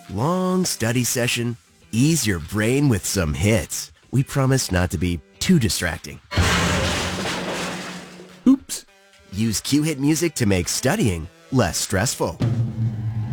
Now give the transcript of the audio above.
Long study session? Ease your brain with some hits. We promise not to be too distracting. Oops. Use Q-Hit music to make studying less stressful.